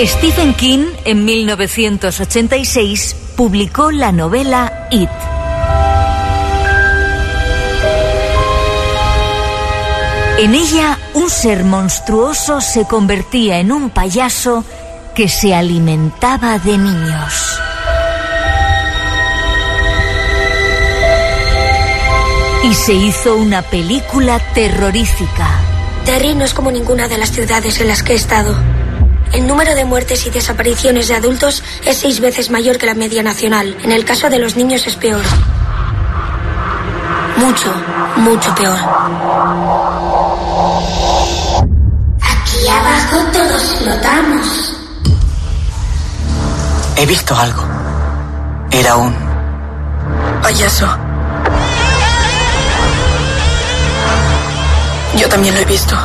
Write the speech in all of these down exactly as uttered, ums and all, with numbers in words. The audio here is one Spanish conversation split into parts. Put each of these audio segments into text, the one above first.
Stephen King, en mil novecientos ochenta y seis, publicó la novela It. En ella, un ser monstruoso se convertía en un payaso que se alimentaba de niños. Y se hizo una película terrorífica. Derry no es como ninguna de las ciudades en las que he estado. El número de muertes y desapariciones de adultos es seis veces mayor que la media nacional. En el caso de los niños es peor. Mucho, mucho peor. Aquí abajo todos flotamos. He visto algo. Era un payaso. Yo también lo he visto.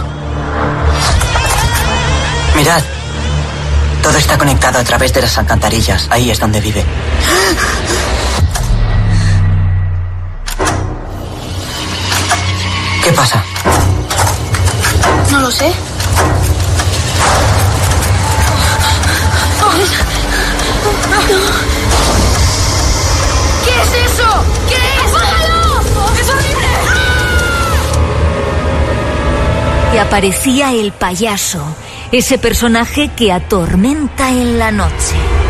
Mirad. Todo está conectado a través de las alcantarillas. Ahí es donde vive. ¿Qué pasa? No lo sé. ¿Qué es eso? ¿Qué es? ¡Apágalo! ¡Es horrible! Y aparecía el payaso, ese personaje que atormenta en la noche.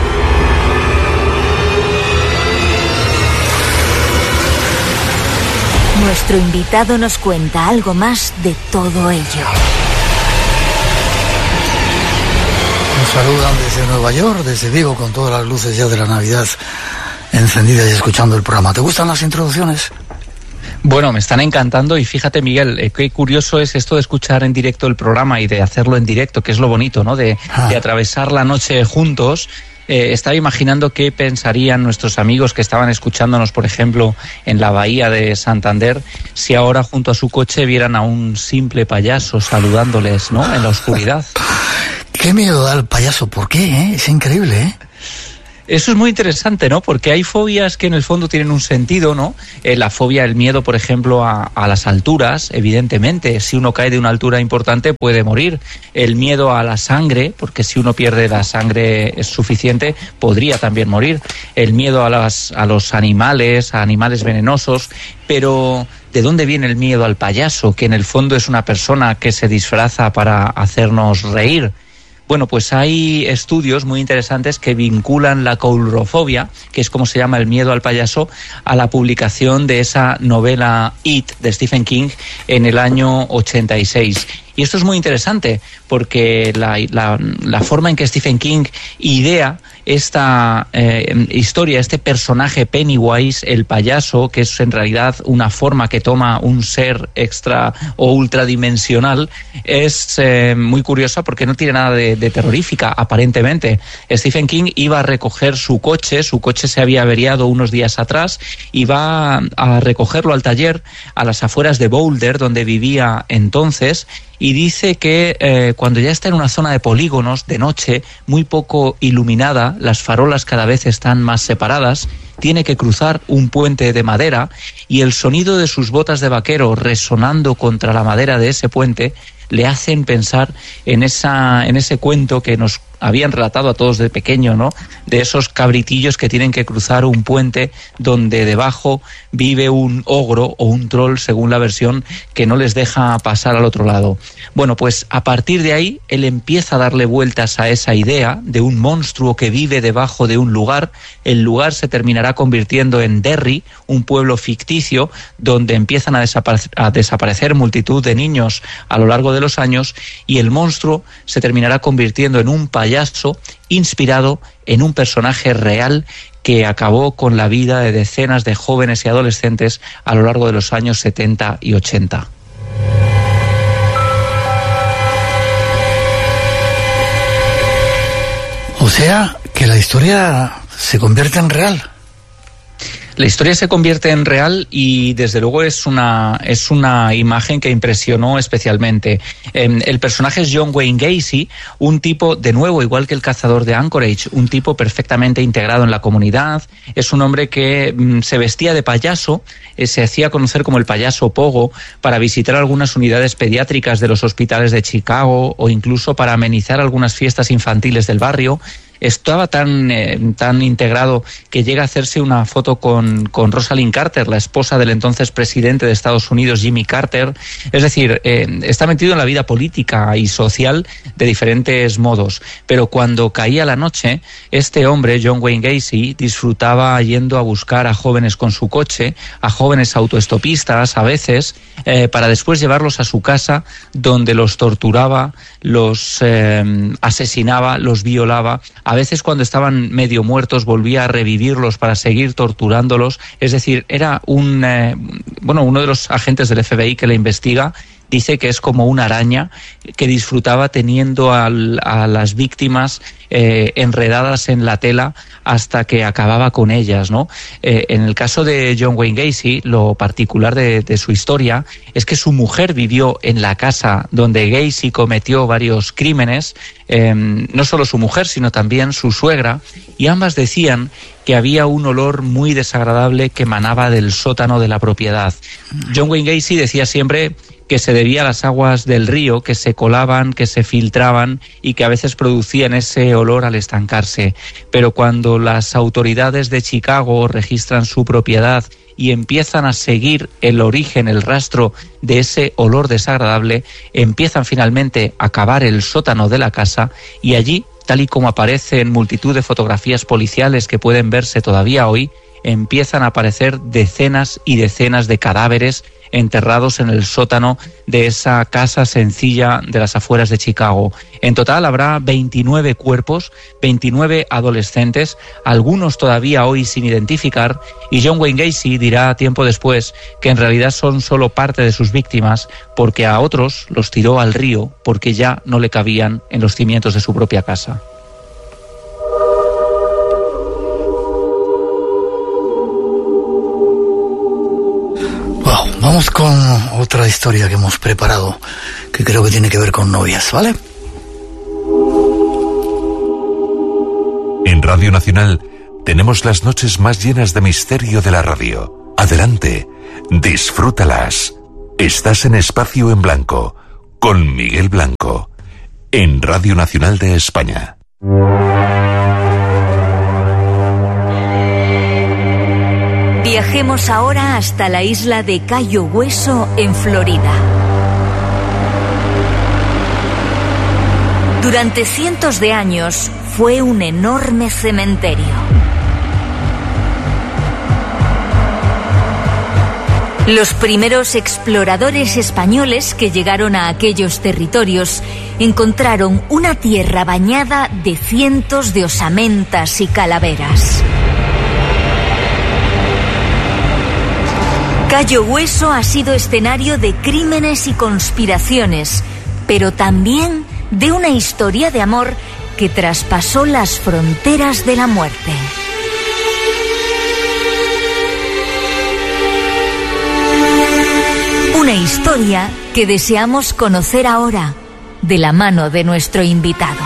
Nuestro invitado nos cuenta algo más de todo ello. Nos saludan desde Nueva York, desde Vigo, con todas las luces ya de la Navidad encendidas y escuchando el programa. ¿Te gustan las introducciones? Bueno, me están encantando y fíjate, Miguel, eh, qué curioso es esto de escuchar en directo el programa y de hacerlo en directo, que es lo bonito, ¿no? De, ah. de atravesar la noche juntos. Eh, estaba imaginando qué pensarían nuestros amigos que estaban escuchándonos, por ejemplo, en la bahía de Santander, si ahora junto a su coche vieran a un simple payaso saludándoles, ¿no? En la oscuridad. Qué miedo da el payaso, ¿por qué? Eh? Es increíble, ¿eh? Eso es muy interesante, ¿no? Porque hay fobias que en el fondo tienen un sentido, ¿no? Eh, la fobia, el miedo, por ejemplo, a, a las alturas, evidentemente. Si uno cae de una altura importante puede morir. El miedo a la sangre, porque si uno pierde la sangre suficiente podría también morir. El miedo a, las, a los animales, a animales venenosos. Pero ¿de dónde viene el miedo al payaso? Que en el fondo es una persona que se disfraza para hacernos reír. Bueno, pues hay estudios muy interesantes que vinculan la coulrofobia, que es como se llama el miedo al payaso, a la publicación de esa novela It de Stephen King en el año ochenta y seis. Y esto es muy interesante porque la, la, la forma en que Stephen King idea esta eh, historia, este personaje Pennywise, el payaso, que es en realidad una forma que toma un ser extra o ultradimensional, es eh, muy curiosa porque no tiene nada de, de terrorífica, aparentemente. Stephen King iba a recoger su coche, su coche se había averiado unos días atrás, y va a recogerlo al taller a las afueras de Boulder, donde vivía entonces, y dice que eh, cuando ya está en una zona de polígonos de noche, muy poco iluminada, las farolas cada vez están más separadas, tiene que cruzar un puente de madera y el sonido de sus botas de vaquero resonando contra la madera de ese puente le hacen pensar en esa en ese cuento que nos habían relatado a todos de pequeño, ¿no? De esos cabritillos que tienen que cruzar un puente donde debajo vive un ogro o un troll, según la versión, que no les deja pasar al otro lado. Bueno, pues a partir de ahí él empieza a darle vueltas a esa idea de un monstruo que vive debajo de un lugar. El lugar se terminará convirtiendo en Derry, un pueblo ficticio donde empiezan a desaparecer, a desaparecer multitud de niños a lo largo de los años, y el monstruo se terminará convirtiendo en un payaso inspirado en un personaje real que acabó con la vida de decenas de jóvenes y adolescentes a lo largo de los años setenta y ochenta. O sea, que la historia se convierte en real. La historia se convierte en real y desde luego es una, es una imagen que impresionó especialmente. Eh, el personaje es John Wayne Gacy, un tipo, de nuevo, igual que el cazador de Anchorage, un tipo perfectamente integrado en la comunidad. Es un hombre que mm, se vestía de payaso, eh, se hacía conocer como el payaso Pogo, para visitar algunas unidades pediátricas de los hospitales de Chicago o incluso para amenizar algunas fiestas infantiles del barrio. Estaba tan, eh, tan integrado que llega a hacerse una foto con, con Rosalind Carter, la esposa del entonces presidente de Estados Unidos, Jimmy Carter. Es decir, eh, está metido en la vida política y social de diferentes modos. Pero cuando caía la noche, este hombre, John Wayne Gacy, disfrutaba yendo a buscar a jóvenes con su coche, a jóvenes autoestopistas a veces, eh, para después llevarlos a su casa, donde los torturaba, los eh, asesinaba, los violaba. A veces cuando estaban medio muertos volvía a revivirlos para seguir torturándolos. Es decir, era un eh, bueno, uno de los agentes del F B I que le investiga dice que es como una araña que disfrutaba teniendo al, a las víctimas eh, enredadas en la tela hasta que acababa con ellas, ¿no? Eh, en el caso de John Wayne Gacy, lo particular de, de su historia es que su mujer vivió en la casa donde Gacy cometió varios crímenes, eh, no solo su mujer, sino también su suegra, y ambas decían que había un olor muy desagradable que emanaba del sótano de la propiedad. John Wayne Gacy decía siempre que se debía a las aguas del río, que se colaban, que se filtraban y que a veces producían ese olor al estancarse. Pero cuando las autoridades de Chicago registran su propiedad y empiezan a seguir el origen, el rastro de ese olor desagradable, empiezan finalmente a cavar el sótano de la casa y allí, tal y como aparece en multitud de fotografías policiales que pueden verse todavía hoy, empiezan a aparecer decenas y decenas de cadáveres enterrados en el sótano de esa casa sencilla de las afueras de Chicago. En total habrá veintinueve cuerpos, veintinueve adolescentes, algunos todavía hoy sin identificar, y John Wayne Gacy dirá tiempo después que en realidad son solo parte de sus víctimas porque a otros los tiró al río porque ya no le cabían en los cimientos de su propia casa. Vamos con otra historia que hemos preparado, que creo que tiene que ver con novias, ¿vale? En Radio Nacional tenemos las noches más llenas de misterio de la radio. Adelante, disfrútalas. Estás en Espacio en Blanco, con Miguel Blanco, en Radio Nacional de España. Viajemos ahora hasta la isla de Cayo Hueso, en Florida. Durante cientos de años fue un enorme cementerio. Los primeros exploradores españoles que llegaron a aquellos territorios encontraron una tierra bañada de cientos de osamentas y calaveras. Cayo Hueso ha sido escenario de crímenes y conspiraciones, pero también de una historia de amor que traspasó las fronteras de la muerte. Una historia que deseamos conocer ahora, de la mano de nuestro invitado.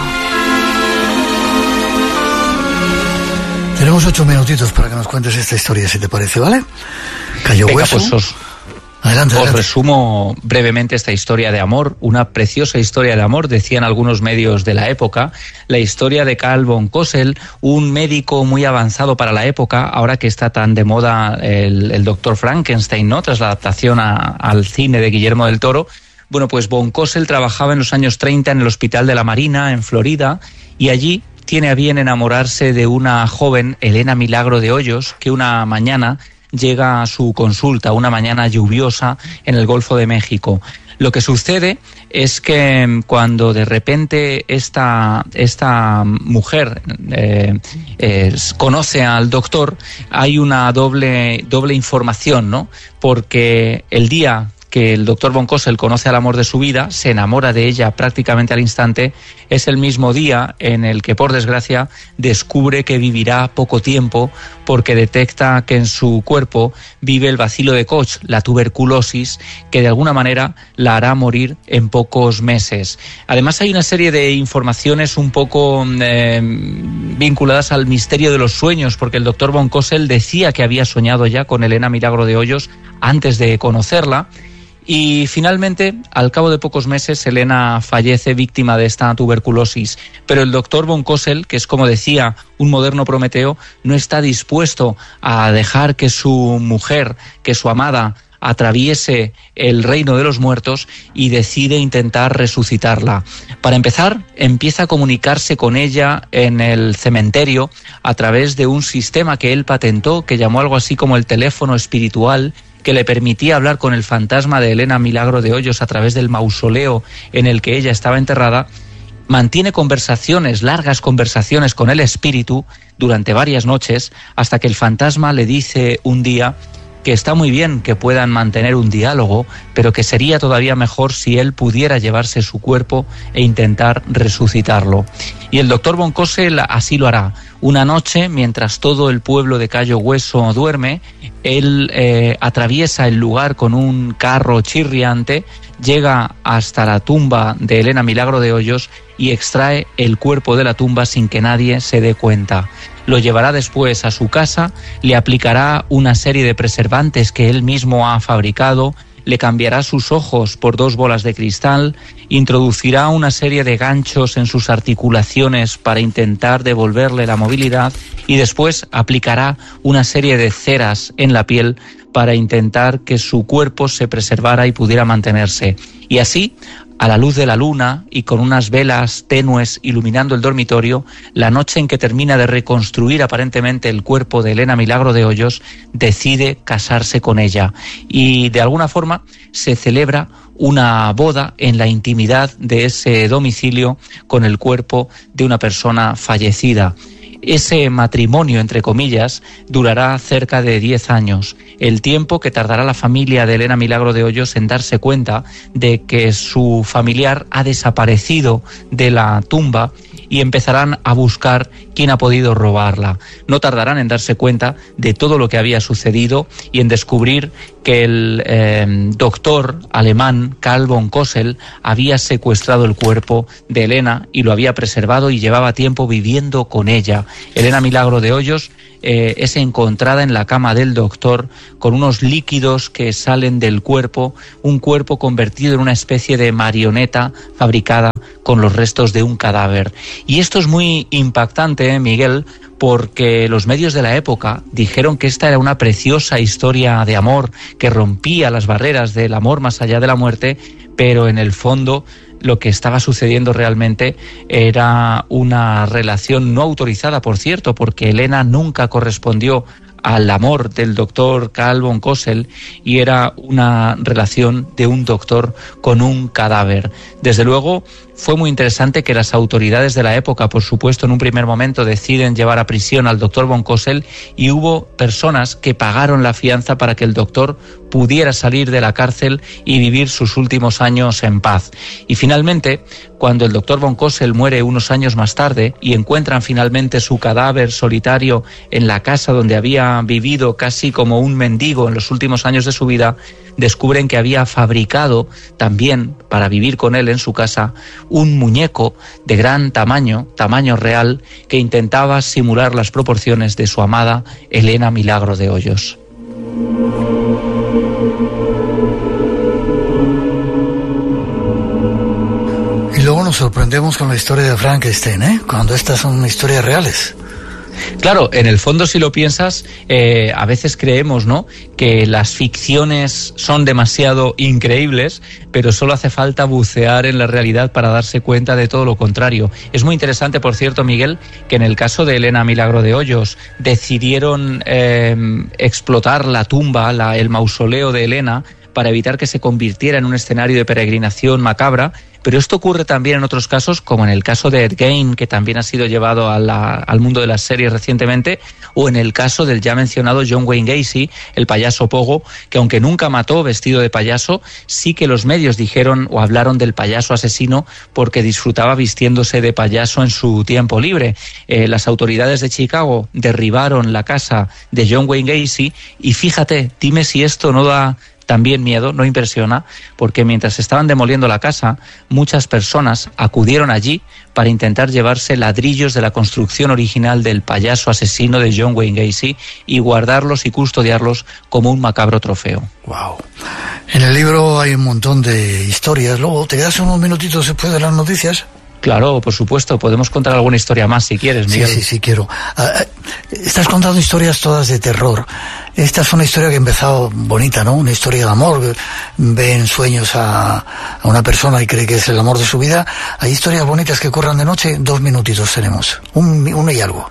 Tenemos ocho minutitos para que nos cuentes esta historia, si te parece, ¿vale? Cayo Venga, Hueso. Pues os, adelante, os adelante. resumo brevemente esta historia de amor, una preciosa historia de amor, decían algunos medios de la época, la historia de Carl von Cosel, un médico muy avanzado para la época, ahora que está tan de moda el, el doctor Frankenstein, ¿no? Tras la adaptación a, al cine de Guillermo del Toro. Bueno, pues von Cosel trabajaba en los años treinta en el Hospital de la Marina, en Florida, y allí tiene a bien enamorarse de una joven, Elena Milagro de Hoyos, que una mañana llega a su consulta, una mañana lluviosa en el Golfo de México. Lo que sucede es que cuando de repente esta, esta mujer eh, eh, conoce al doctor, hay una doble, doble información, ¿no? Porque el día que el doctor von Cosel conoce al amor de su vida, se enamora de ella prácticamente al instante, es el mismo día en el que, por desgracia, descubre que vivirá poco tiempo porque detecta que en su cuerpo vive el bacilo de Koch, la tuberculosis, que de alguna manera la hará morir en pocos meses. Además, hay una serie de informaciones un poco eh, vinculadas al misterio de los sueños, porque el doctor von Cosel decía que había soñado ya con Elena Milagro de Hoyos antes de conocerla. Y finalmente, al cabo de pocos meses, Elena fallece víctima de esta tuberculosis. Pero el doctor von Cosel, que es, como decía, un moderno Prometeo, no está dispuesto a dejar que su mujer, que su amada, atraviese el reino de los muertos y decide intentar resucitarla. Para empezar, empieza a comunicarse con ella en el cementerio a través de un sistema que él patentó, que llamó algo así como el teléfono espiritual, que le permitía hablar con el fantasma de Elena Milagro de Hoyos a través del mausoleo en el que ella estaba enterrada. Mantiene conversaciones, largas conversaciones con el espíritu durante varias noches, hasta que el fantasma le dice un día que está muy bien que puedan mantener un diálogo, pero que sería todavía mejor si él pudiera llevarse su cuerpo e intentar resucitarlo. Y el doctor von Cosel así lo hará. Una noche, mientras todo el pueblo de Cayo Hueso duerme, él eh, atraviesa el lugar con un carro chirriante, llega hasta la tumba de Elena Milagro de Hoyos y extrae el cuerpo de la tumba sin que nadie se dé cuenta. Lo llevará después a su casa, le aplicará una serie de preservantes que él mismo ha fabricado, le cambiará sus ojos por dos bolas de cristal, introducirá una serie de ganchos en sus articulaciones para intentar devolverle la movilidad y después aplicará una serie de ceras en la piel para intentar que su cuerpo se preservara y pudiera mantenerse. Y así, a la luz de la luna y con unas velas tenues iluminando el dormitorio, la noche en que termina de reconstruir aparentemente el cuerpo de Elena Milagro de Hoyos, decide casarse con ella. Y de alguna forma se celebra una boda en la intimidad de ese domicilio con el cuerpo de una persona fallecida. Ese matrimonio, entre comillas, durará cerca de diez años, el tiempo que tardará la familia de Elena Milagro de Hoyos en darse cuenta de que su familiar ha desaparecido de la tumba y empezarán a buscar quién ha podido robarla. No tardarán en darse cuenta de todo lo que había sucedido y en descubrir que el eh, doctor alemán Karl von Cosel había secuestrado el cuerpo de Elena y lo había preservado y llevaba tiempo viviendo con ella. Elena Milagro de Hoyos eh, es encontrada en la cama del doctor con unos líquidos que salen del cuerpo, un cuerpo convertido en una especie de marioneta fabricada con los restos de un cadáver. Y esto es muy impactante, ¿eh, Miguel?, porque los medios de la época dijeron que esta era una preciosa historia de amor que rompía las barreras del amor más allá de la muerte, pero en el fondo lo que estaba sucediendo realmente era una relación no autorizada, por cierto, porque Elena nunca correspondió al amor del doctor Karl von Cosel y era una relación de un doctor con un cadáver. Desde luego, fue muy interesante que las autoridades de la época, por supuesto, en un primer momento deciden llevar a prisión al doctor von Cosel y hubo personas que pagaron la fianza para que el doctor pudiera salir de la cárcel y vivir sus últimos años en paz. Y finalmente, cuando el doctor von Cosel muere unos años más tarde y encuentran finalmente su cadáver solitario en la casa donde había vivido casi como un mendigo en los últimos años de su vida, descubren que había fabricado también para vivir con él en su casa un muñeco de gran tamaño, tamaño real, que intentaba simular las proporciones de su amada Elena Milagro de Hoyos. Y luego nos sorprendemos con la historia de Frankenstein, ¿eh? Cuando estas son historias reales. Claro, en el fondo, si lo piensas, eh, a veces creemos, ¿no?, que las ficciones son demasiado increíbles, pero solo hace falta bucear en la realidad para darse cuenta de todo lo contrario. Es muy interesante, por cierto, Miguel, que en el caso de Elena Milagro de Hoyos decidieron eh, explotar la tumba, la, el mausoleo de Elena, para evitar que se convirtiera en un escenario de peregrinación macabra, Pero esto ocurre también en otros casos, como en el caso de Ed Gein, que también ha sido llevado a la, al mundo de las series recientemente, o en el caso del ya mencionado John Wayne Gacy, el payaso Pogo, que aunque nunca mató vestido de payaso, sí que los medios dijeron o hablaron del payaso asesino porque disfrutaba vistiéndose de payaso en su tiempo libre. Eh, las autoridades de Chicago derribaron la casa de John Wayne Gacy y fíjate, dime si esto no da también miedo, no impresiona, porque mientras estaban demoliendo la casa, muchas personas acudieron allí para intentar llevarse ladrillos de la construcción original del payaso asesino de John Wayne Gacy y guardarlos y custodiarlos como un macabro trofeo. Wow. En el libro hay un montón de historias. Luego, ¿te quedas unos minutitos después de las noticias? Claro, por supuesto, podemos contar alguna historia más si quieres, Miguel. Sí, sí, sí, quiero. Uh, estás contando historias todas de terror. Esta es una historia que ha empezado bonita, ¿no? Una historia de amor. Ve en sueños a, a una persona y cree que es el amor de su vida. Hay historias bonitas que ocurran de noche. Dos minutitos tenemos. Un, uno y algo.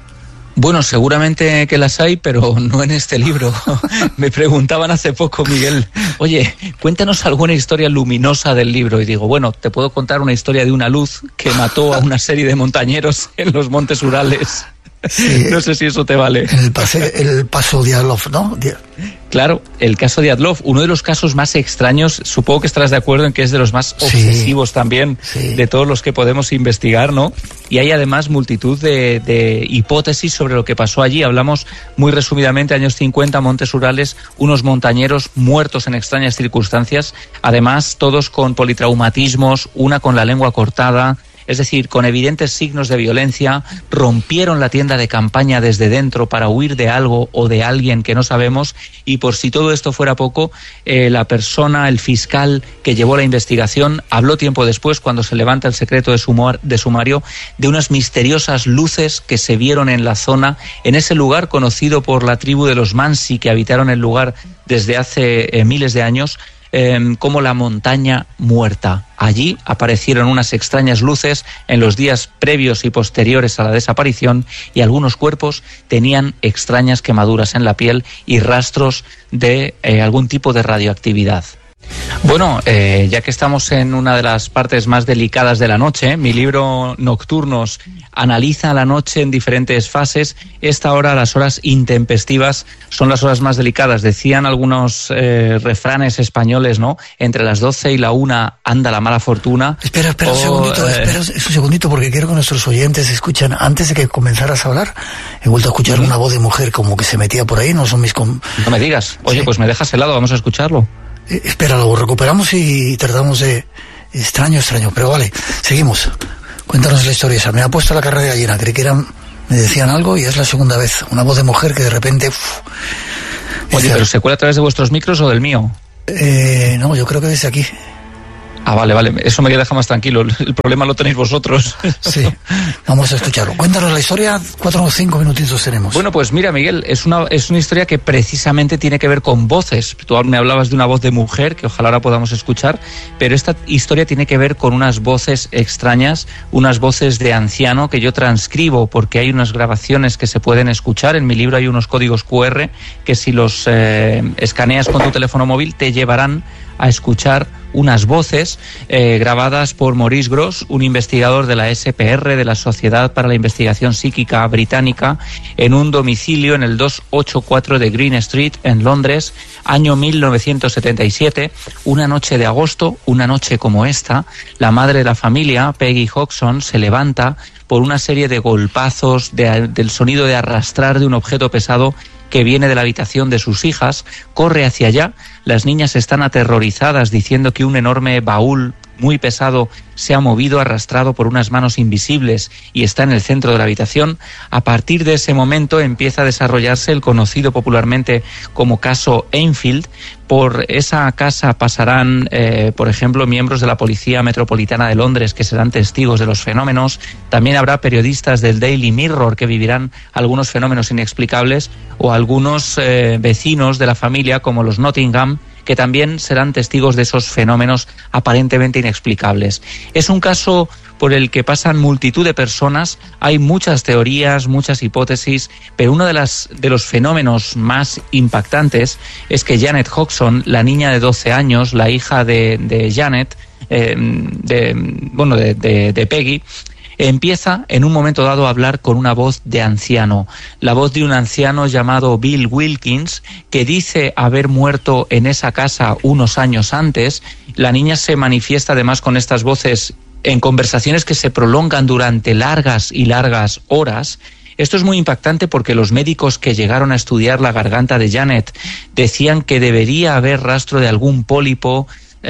Bueno, seguramente que las hay, pero no en este libro. Me preguntaban hace poco, Miguel, oye, cuéntanos alguna historia luminosa del libro. Y digo, bueno, te puedo contar una historia de una luz que mató a una serie de montañeros en los Montes Urales. Sí, no sé si eso te vale. El, pase, el paso Diatlov, ¿no? Claro, el caso de Diatlov, uno de los casos más extraños, supongo que estarás de acuerdo en que es de los más obsesivos sí, también sí. de todos los que podemos investigar, ¿no? Y hay además multitud de, de hipótesis sobre lo que pasó allí. Hablamos muy resumidamente, años cincuenta, Montes Urales, unos montañeros muertos en extrañas circunstancias, además todos con politraumatismos, una con la lengua cortada, es decir, con evidentes signos de violencia, rompieron la tienda de campaña desde dentro para huir de algo o de alguien que no sabemos, y por si todo esto fuera poco, eh, la persona, el fiscal que llevó la investigación, habló tiempo después, cuando se levanta el secreto de, sumar, de sumario, de unas misteriosas luces que se vieron en la zona, en ese lugar conocido por la tribu de los Mansi, que habitaron el lugar desde hace eh, miles de años, Eh, como la montaña muerta. Allí aparecieron unas extrañas luces en los días previos y posteriores a la desaparición, y algunos cuerpos tenían extrañas quemaduras en la piel y rastros de eh, algún tipo de radioactividad. Bueno, eh, ya que estamos en una de las partes más delicadas de la noche, mi libro Nocturnos analiza la noche en diferentes fases. Esta hora, las horas intempestivas, son las horas más delicadas. Decían algunos eh, refranes españoles, ¿no? Entre las doce y la una anda la mala fortuna. Espera, espera o, un segundito, eh... espera un segundito, porque quiero que nuestros oyentes escuchen. Antes de que comenzaras a hablar, he vuelto a escuchar ¿sí? una voz de mujer como que se metía por ahí, no son mis... Com... No me digas. Oye, ¿sí? Pues me dejas helado, vamos a escucharlo. Eh, espera, lo recuperamos y tratamos de... Extraño, extraño, pero vale, seguimos. Cuéntanos la historia esa. Me ha puesto la carrera llena, creí que eran... Me decían algo y es la segunda vez. Una voz de mujer que de repente... Uf, Oye, ¿pero se cuela a través de vuestros micros o del mío? Eh, no, yo creo que desde aquí. Ah, vale, vale, eso me deja más tranquilo. El problema lo tenéis vosotros. Sí, vamos a escucharlo. Cuéntanos la historia, cuatro o cinco minutitos tenemos. Bueno, pues mira, Miguel, es una, es una historia que precisamente tiene que ver con voces. Tú me hablabas de una voz de mujer, que ojalá ahora podamos escuchar, pero esta historia tiene que ver con unas voces extrañas, unas voces de anciano que yo transcribo, porque hay unas grabaciones que se pueden escuchar. En mi libro hay unos códigos cu erre que si los eh, escaneas con tu teléfono móvil te llevarán a escuchar unas voces eh, grabadas por Maurice Gross, un investigador de la ese pe erre, de la Sociedad para la Investigación Psíquica Británica, en un domicilio en el doscientos ochenta y cuatro de Green Street, en Londres, año mil novecientos setenta y siete. Una noche de agosto, una noche como esta, la madre de la familia, Peggy Hodgson, se levanta por una serie de golpazos, de, del sonido de arrastrar de un objeto pesado que viene de la habitación de sus hijas, corre hacia allá. Las niñas están aterrorizadas diciendo que un enorme baúl muy pesado se ha movido arrastrado por unas manos invisibles y está en el centro de la habitación. A partir de ese momento empieza a desarrollarse el conocido popularmente como caso Enfield. Por esa casa pasarán, eh, por ejemplo, miembros de la Policía Metropolitana de Londres que serán testigos de los fenómenos. También habrá periodistas del Daily Mirror que vivirán algunos fenómenos inexplicables, o algunos eh, vecinos de la familia como los Nottingham, que también serán testigos de esos fenómenos aparentemente inexplicables. Es un caso por el que pasan multitud de personas. Hay muchas teorías, muchas hipótesis, pero uno de, las, de los fenómenos más impactantes es que Janet Hodgson, la niña de doce años, la hija de, de Janet, eh, de, bueno, de, de, de Peggy, empieza en un momento dado a hablar con una voz de anciano, la voz de un anciano llamado Bill Wilkins, que dice haber muerto en esa casa unos años antes. La niña se manifiesta además con estas voces en conversaciones que se prolongan durante largas y largas horas. Esto es muy impactante porque los médicos que llegaron a estudiar la garganta de Janet decían que debería haber rastro de algún pólipo,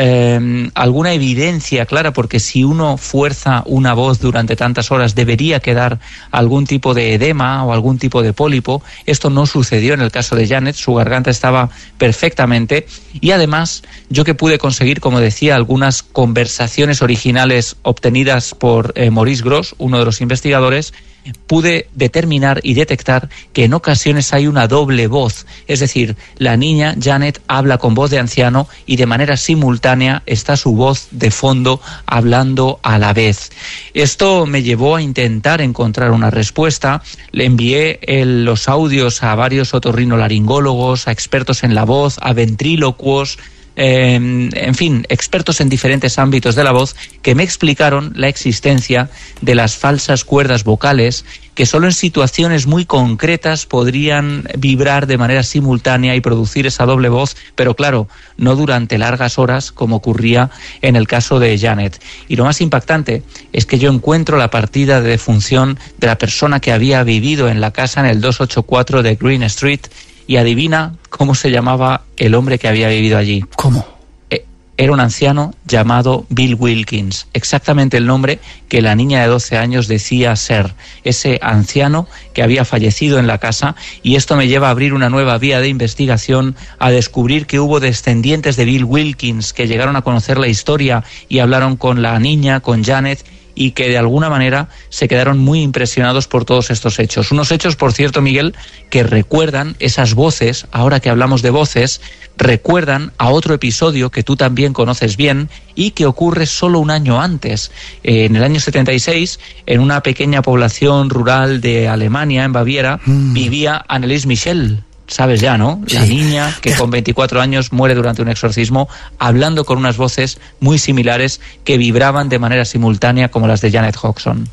Eh, alguna evidencia clara, porque si uno fuerza una voz durante tantas horas debería quedar algún tipo de edema o algún tipo de pólipo. Esto no sucedió en el caso de Janet, su garganta estaba perfectamente, y además yo que pude conseguir, como decía, algunas conversaciones originales obtenidas por eh, Maurice Gross, uno de los investigadores, pude determinar y detectar que en ocasiones hay una doble voz, es decir, la niña Janet habla con voz de anciano y de manera simultánea está su voz de fondo hablando a la vez. Esto me llevó a intentar encontrar una respuesta. Le envié el, los audios a varios otorrinolaringólogos, a expertos en la voz, a ventrílocuos, Eh, en fin, expertos en diferentes ámbitos de la voz, que me explicaron la existencia de las falsas cuerdas vocales, que solo en situaciones muy concretas podrían vibrar de manera simultánea y producir esa doble voz, pero claro, no durante largas horas como ocurría en el caso de Janet. Y lo más impactante es que yo encuentro la partida de defunción de la persona que había vivido en la casa en el doscientos ochenta y cuatro de Green Street. Y adivina cómo se llamaba el hombre que había vivido allí. ¿Cómo? Era un anciano llamado Bill Wilkins, exactamente el nombre que la niña de doce años decía ser, ese anciano que había fallecido en la casa. Y esto me lleva a abrir una nueva vía de investigación, a descubrir que hubo descendientes de Bill Wilkins que llegaron a conocer la historia y hablaron con la niña, con Janet, y que de alguna manera se quedaron muy impresionados por todos estos hechos. Unos hechos, por cierto, Miguel, que recuerdan esas voces, ahora que hablamos de voces, recuerdan a otro episodio que tú también conoces bien y que ocurre solo un año antes. Eh, en el año setenta y seis, en una pequeña población rural de Alemania, en Baviera, mm. vivía Anneliese Michel. Sabes ya, ¿no? Sí. La niña que con veinticuatro años muere durante un exorcismo, hablando con unas voces muy similares que vibraban de manera simultánea como las de Janet Hodgson.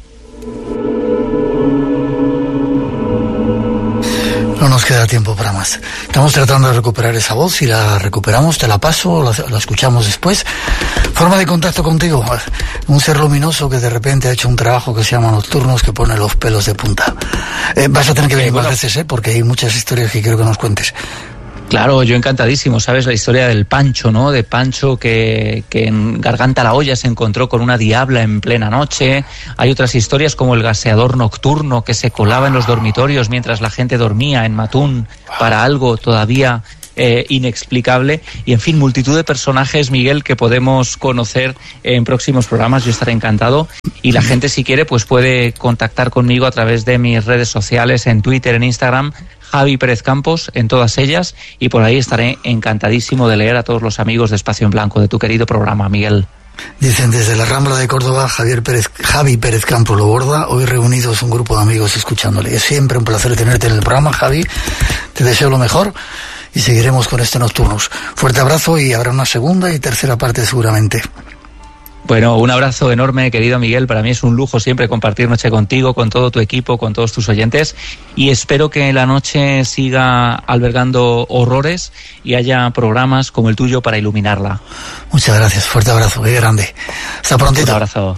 No nos queda tiempo para más. Estamos tratando de recuperar esa voz. Si la recuperamos, te la paso, la, la escuchamos después. Forma de contacto contigo. Un ser luminoso que de repente ha hecho un trabajo que se llama Nocturnos, que pone los pelos de punta. Eh, vas a tener que venir más veces, ¿eh? Porque hay muchas historias que quiero que nos cuentes. Claro, yo encantadísimo, ¿sabes? La historia del Pancho, ¿no? De Pancho que, que en Garganta la Olla se encontró con una diabla en plena noche. Hay otras historias como el gaseador nocturno que se colaba en los dormitorios mientras la gente dormía en Matún para algo todavía eh, inexplicable. Y, en fin, multitud de personajes, Miguel, que podemos conocer en próximos programas. Yo estaré encantado. Y la gente, si quiere, pues puede contactar conmigo a través de mis redes sociales, en Twitter, en Instagram, Javi Pérez Campos, en todas ellas, y por ahí estaré encantadísimo de leer a todos los amigos de Espacio en Blanco, de tu querido programa, Miguel. Dicen desde la Rambla de Córdoba, Javier Pérez, Javi Pérez Campos lo borda, hoy reunidos un grupo de amigos escuchándole. Es siempre un placer tenerte en el programa, Javi, te deseo lo mejor y seguiremos con este Nocturnos. Fuerte abrazo y habrá una segunda y tercera parte seguramente. Bueno, un abrazo enorme, querido Miguel. Para mí es un lujo siempre compartir noche contigo, con todo tu equipo, con todos tus oyentes, y espero que la noche siga albergando horrores y haya programas como el tuyo para iluminarla. Muchas gracias, fuerte abrazo, qué grande. Hasta prontito. Un abrazo.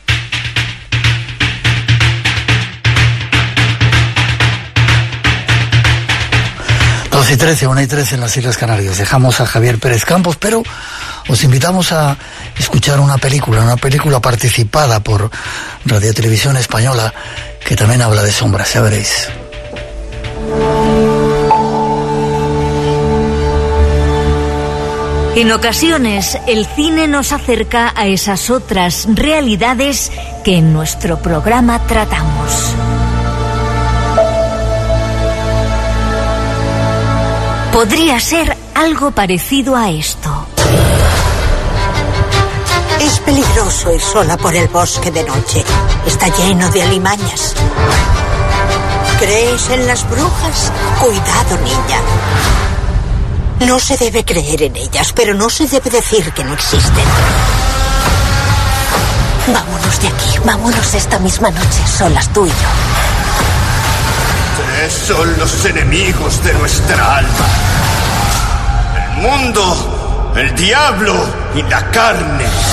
dos y trece, una y trece en las Islas Canarias. Dejamos a Javier Pérez Campos, pero os invitamos a escuchar una película, una película participada por Radio Televisión Española, que también habla de sombras, ya veréis. En ocasiones, el cine nos acerca a esas otras realidades que en nuestro programa tratamos. Podría ser algo parecido a esto. Es peligroso ir sola por el bosque de noche. Está lleno de alimañas. ¿Crees en las brujas? Cuidado, niña. No se debe creer en ellas, pero no se debe decir que no existen. Vámonos de aquí. Vámonos esta misma noche, solas tú y yo. Tres son los enemigos de nuestra alma. El mundo, el diablo y la carne.